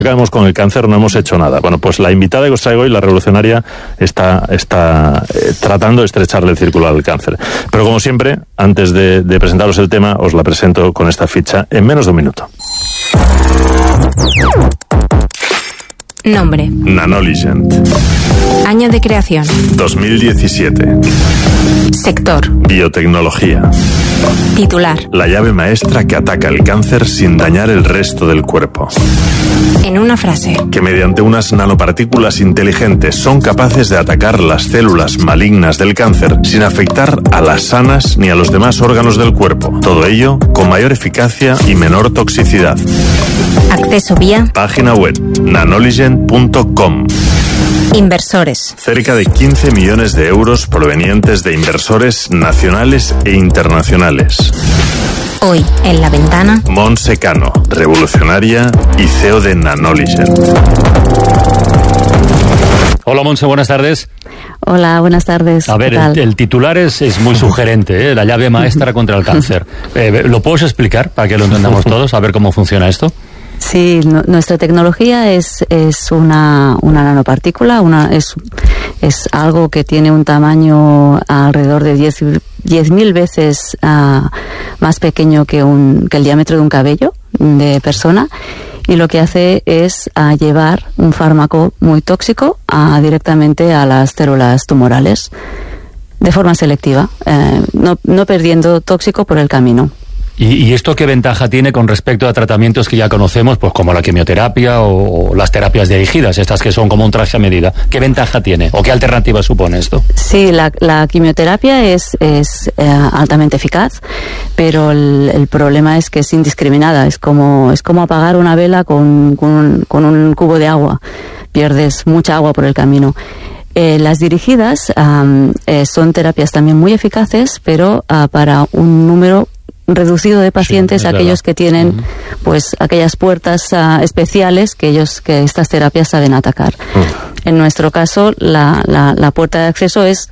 Acabamos con el cáncer, no hemos hecho nada. Bueno, pues la invitada que os traigo hoy, la revolucionaria, está tratando de estrecharle el círculo al cáncer. Pero como siempre, antes de presentaros el tema, os la presento con esta ficha en menos de un minuto. Nombre: Nanoligent. Año de creación: 2017. Sector: biotecnología. Titular: La llave maestra que ataca el cáncer sin dañar el resto del cuerpo. En una frase: Que mediante unas nanopartículas inteligentes son capaces de atacar las células malignas del cáncer sin afectar a las sanas ni a los demás órganos del cuerpo. Todo ello con mayor eficacia y menor toxicidad. Acceso vía Página web nanoligent.com. Inversores: Cerca de 15 millones de euros provenientes de inversores nacionales e internacionales. Hoy en La Ventana, Montse Cano, revolucionaria y CEO de Nanoligent. Hola Montse, buenas tardes. Hola, buenas tardes. A ver, el titular es muy sugerente, ¿eh? La llave maestra contra el cáncer. ¿Lo puedes explicar para que lo entendamos todos? A ver cómo funciona esto. Sí, nuestra tecnología es una nanopartícula, es algo que tiene un tamaño alrededor de 10.000 veces más pequeño que el diámetro de un cabello de persona, y lo que hace es llevar un fármaco muy tóxico directamente a las células tumorales de forma selectiva, no perdiendo tóxico por el camino. ¿Y esto qué ventaja tiene con respecto a tratamientos que ya conocemos, pues como la quimioterapia o las terapias dirigidas, estas que son como un traje a medida? ¿Qué ventaja tiene o qué alternativa supone esto? Sí, la quimioterapia es altamente eficaz, pero el problema es que es indiscriminada. Es como apagar una vela con un cubo de agua. Pierdes mucha agua por el camino. Las dirigidas son terapias también muy eficaces, pero para un número reducido de pacientes, sí, aquellos que tienen pues aquellas puertas especiales que estas terapias saben atacar. En nuestro caso, la puerta de acceso es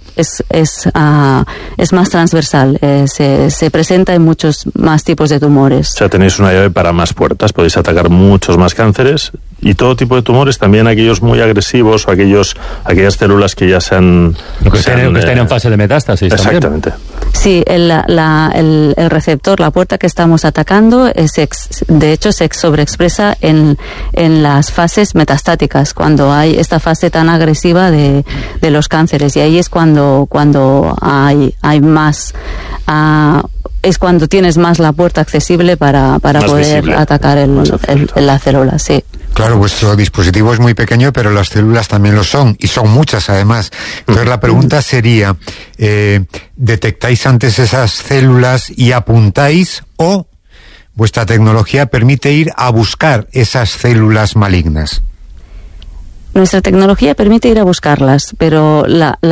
más transversal, se presenta en muchos más tipos de tumores. O sea, tenéis una llave para más puertas, podéis atacar muchos más cánceres y todo tipo de tumores, también aquellos muy agresivos o aquellas células que ya están en fase de metástasis. Exactamente. También. Sí, el receptor, la puerta que estamos atacando, de hecho se sobreexpresa en las fases metastáticas, cuando hay esta fase tan agresiva de los cánceres, y ahí es cuando hay más, es cuando tienes más la puerta accesible para poder visible, atacar la célula, sí. Claro, vuestro dispositivo es muy pequeño, pero las células también lo son, y son muchas además. Entonces la pregunta sería, ¿detectáis antes esas células y apuntáis, o vuestra tecnología permite ir a buscar esas células malignas? Nuestra tecnología permite ir a buscarlas, pero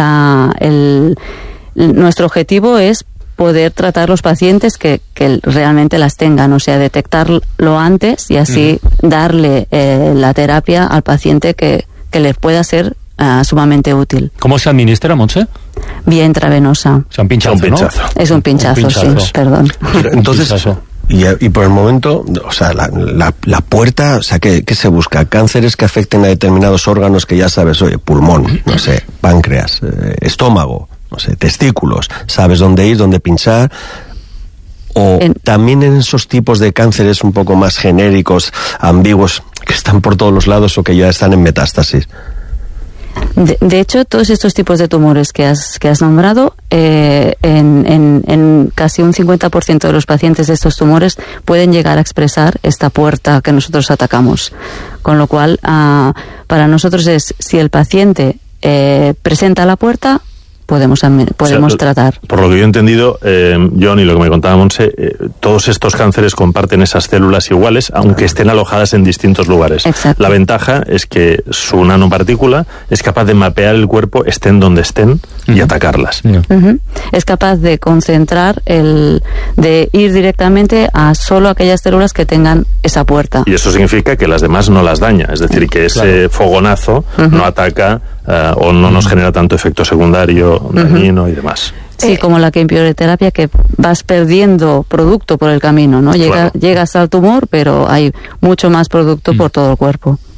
nuestro objetivo es poder tratar los pacientes que realmente las tengan, o sea, detectarlo antes y así darle la terapia al paciente que le pueda ser sumamente útil. ¿Cómo se administra, Montse? Vía intravenosa. O sea, un pinchazo, ¿no? Es un pinchazo, sí, perdón. Entonces, y por el momento, o sea, la puerta, o sea, ¿qué se busca? Cánceres que afecten a determinados órganos que ya sabes, oye, pulmón, no sé, páncreas, estómago, no sé, testículos, sabes dónde ir, dónde pinchar, o también en esos tipos de cánceres un poco más genéricos, ambiguos, que están por todos los lados o que ya están en metástasis. De hecho, todos estos tipos de tumores que has nombrado, en casi un 50% de los pacientes de estos tumores pueden llegar a expresar esta puerta que nosotros atacamos. Con lo cual, para nosotros es, si el paciente presenta la puerta, podemos tratar. Por lo que yo he entendido, John, y lo que me contaba Montse, todos estos cánceres comparten esas células iguales, aunque estén alojadas en distintos lugares. Exacto. La ventaja es que su nanopartícula es capaz de mapear el cuerpo, estén donde estén, y atacarlas. Es capaz de concentrar, de ir directamente a solo aquellas células que tengan esa puerta. Y eso significa que las demás no las daña, es decir, que ese fogonazo no ataca o no nos genera tanto efecto secundario, dañino y demás. Sí, como la quimioterapia, que vas perdiendo producto por el camino, ¿no? Claro. Llegas al tumor, pero hay mucho más producto por todo el cuerpo.